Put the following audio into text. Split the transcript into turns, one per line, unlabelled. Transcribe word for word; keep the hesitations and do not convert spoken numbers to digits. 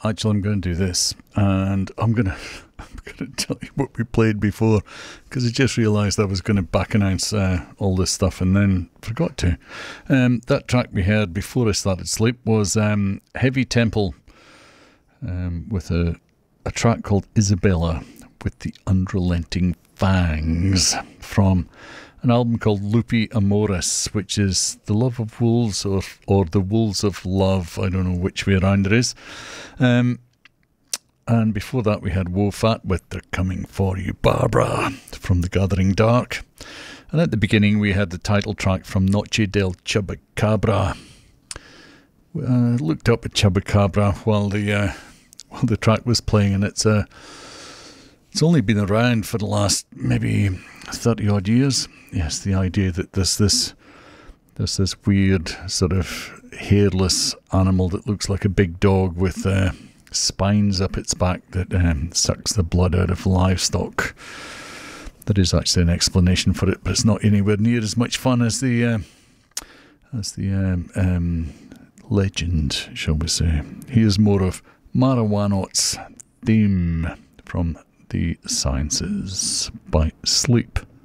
actually, I'm going to do this, and I'm going to I'm going to tell you what we played before, because I just realised I was going to back announce uh, all this stuff and then forgot to. Um, that track we heard before I started sleep was um, Heavy Temple um, with a, a track called Isabella with the Unrelenting Fangs from an album called Lupi Amoris, which is the love of wolves or or the wolves of love. I don't know which way around it is. Um, and before that we had Wofat with They're Coming For You Barbara from The Gathering Dark. And at the beginning we had the title track from Noche del Chupacabra. I looked up at Chupacabra while the uh, while the track was playing, and it's uh, it's only been around for the last maybe thirty odd years. Yes, the idea that there's this there's this weird sort of hairless animal that looks like a big dog with uh, spines up its back that um, sucks the blood out of livestock. There is actually an explanation for it, but it's not anywhere near as much fun as the uh, as the um, um, legend, shall we say. Here's more of Marawanot's theme from The Sciences by Sleep.